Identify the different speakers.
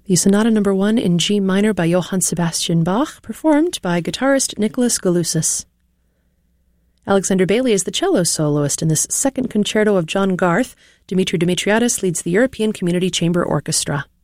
Speaker 1: the Sonata No. 1 in G minor by Johann Sebastian Bach, performed by guitarist Nicholas Galusis. Alexander Bailey is the cello soloist in this second concerto of John Garth. Dimitri Dimitriadis leads the European Community Chamber Orchestra.